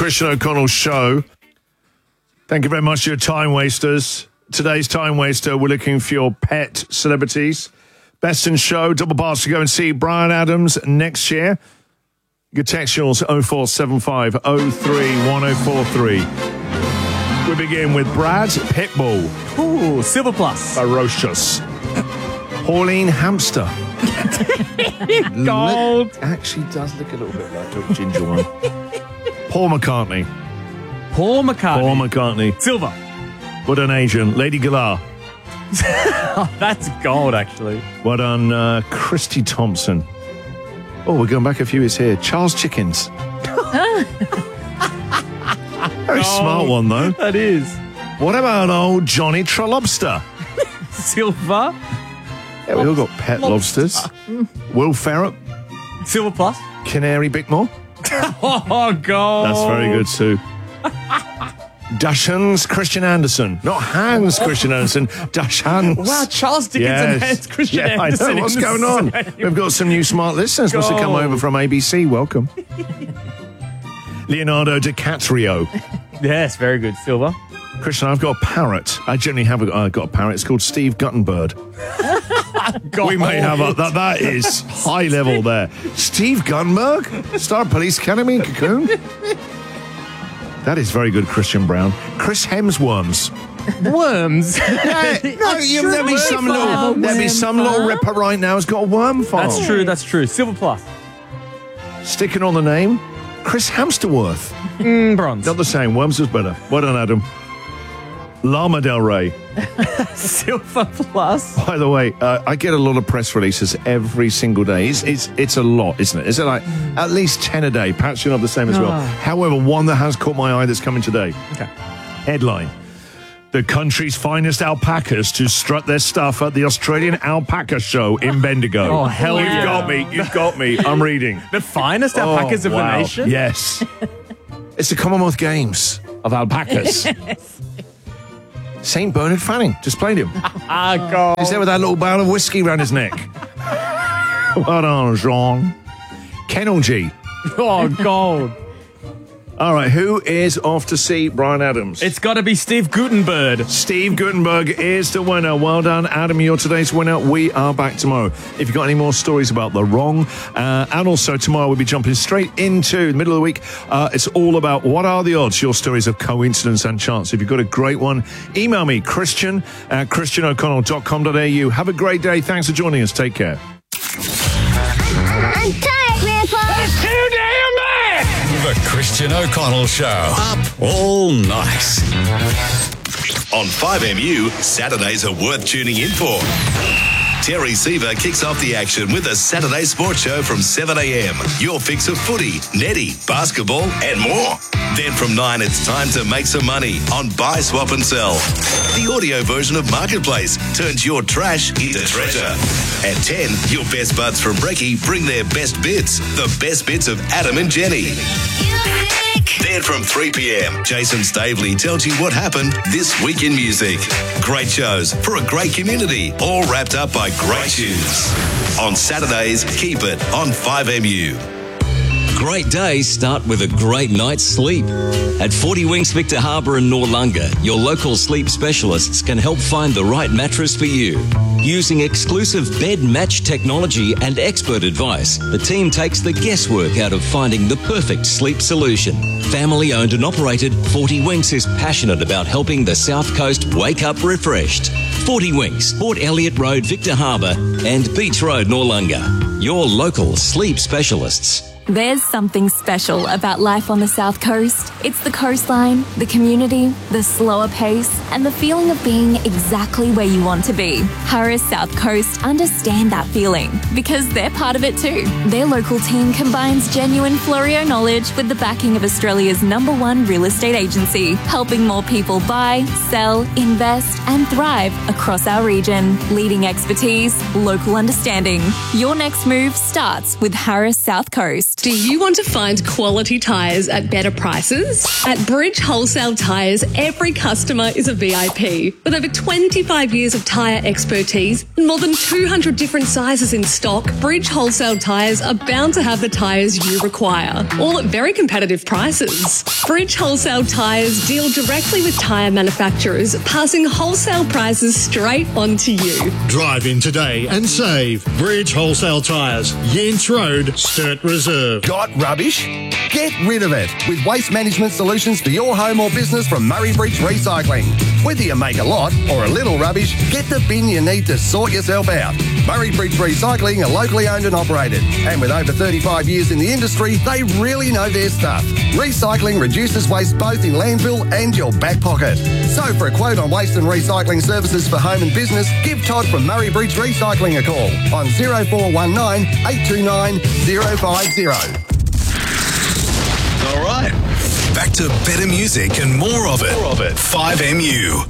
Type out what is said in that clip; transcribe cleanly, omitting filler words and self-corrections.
Christian O'Connell Show. Thank you very much to your time wasters. Today's time waster, we're looking for your pet celebrities. Best in Show, double pass to go and see Bryan Adams next year. You can text yours 0475 031043. We begin with Brad Pitbull. Ooh, Silver Plus. Ferocious. Pauline Hamster. Gold. Actually does look a little bit like a ginger one. Paul McCartney. Paul McCartney. Silver. What an Asian. Lady Gaga. That's gold, actually. What done, Christy Thompson. Oh, we're going back a few years here. Charles Chickens. Very smart one, though. That is. What about old Johnny Trolobster? Silver. Yeah, we all got pet lobsters. Will Ferrell. Silver Plus. Canary Bickmore. Oh, gold. That's very good, too. Dachshunds Christian Anderson. Not Hans Christian Anderson. Dachshunds. Wow, Charles Dickens and Hans Christian Anderson. I know. What's going on? We've got some new smart listeners. Must have come over from ABC. Welcome. Leonardo DiCaprio. Yes, very good. Silver. Christian, I've got a parrot. I generally have got a parrot. It's called Steve Guttenberg. We may have that is high level there. Steve Guttenberg? Star of Police Academy in Cocoon? That is very good, Christian Brown. Chris Hemsworms. Worms? There'll be some little ripper right now who's got a worm farm. That's true. Silver Plus. Sticking on the name, Chris Hamsterworth. Bronze. Not the same. Worms was better. Well done, Adam. Lana Del Rey. Silver Plus. By the way, I get a lot of press releases every single day. It's a lot, isn't it? Is it like at least 10 a day? Perhaps you're not the same as well. However, one that has caught my eye that's coming today. Okay. Headline. The country's finest alpacas to strut their stuff at the Australian Alpaca Show in Bendigo. Oh, hell yeah. You've got me. I'm reading. The finest alpacas of the nation? Yes. It's the Commonwealth Games of alpacas. St. Bernard Fanning just played him. Gold. He's there with that little barrel of whiskey around his neck. Well done, Jean. Kennel G. Oh, gold. All right, who is off to see Bryan Adams? It's got to be Steve Guttenberg. Steve Guttenberg is the winner. Well done, Adam. You're today's winner. We are back tomorrow. If you've got any more stories about the wrong, and also tomorrow we'll be jumping straight into the middle of the week. It's all about what are the odds, your stories of coincidence and chance. If you've got a great one, email me, christian@christianoconnell.com.au. Have a great day. Thanks for joining us. Take care. I'm tired, Grandpa. That's too damn bad. The Christian O'Connell Show. Up all night. On 5MU, Saturdays are worth tuning in for. Terry Seaver kicks off the action with a Saturday sports show from 7 a.m. Your fix of footy, netty, basketball and more. Then from 9, it's time to make some money on Buy, Swap and Sell. The audio version of Marketplace turns your trash into treasure. At 10, your best buds from Brekkie bring their best bits. The best bits of Adam and Jenny. Then from 3 p.m, Jason Stavely tells you what happened this week in music. Great shows for a great community, all wrapped up by great tunes. On Saturdays, keep it on 5MU. Great days start with a great night's sleep. At 40 Winks Victor Harbour in Noarlunga, your local sleep specialists can help find the right mattress for you. Using exclusive bed match technology and expert advice, the team takes the guesswork out of finding the perfect sleep solution. Family owned and operated, 40 Winks is passionate about helping the South Coast wake up refreshed. 40 Winks, Port Elliot Road, Victor Harbour and Beach Road, Noarlunga. Your local sleep specialists. There's something special about life on the South Coast. It's the coastline, the community, the slower pace, and the feeling of being exactly where you want to be. Harris South Coast understand that feeling because they're part of it too. Their local team combines genuine Florio knowledge with the backing of Australia's #1 real estate agency, helping more people buy, sell, invest, and thrive across our region. Leading expertise, local understanding. Your next move starts with Harris South Coast. Do you want to find quality tyres at better prices? At Bridge Wholesale Tyres, every customer is a VIP. With over 25 years of tyre expertise and more than 200 different sizes in stock, Bridge Wholesale Tyres are bound to have the tyres you require, all at very competitive prices. Bridge Wholesale Tyres deal directly with tyre manufacturers, passing wholesale prices straight on to you. Drive in today and save. Bridge Wholesale Tyres, Yentz Road, Sturt Reserve. Got rubbish? Get rid of it with waste management solutions for your home or business from Murray Bridge Recycling. Whether you make a lot or a little rubbish, get the bin you need to sort yourself out. Murray Bridge Recycling are locally owned and operated, and with over 35 years in the industry, they really know their stuff. Recycling reduces waste both in landfill and your back pocket. So for a quote on waste and recycling services for home and business, give Todd from Murray Bridge Recycling a call on 0419 829 050. All right. Back to better music and more of it. 5MU.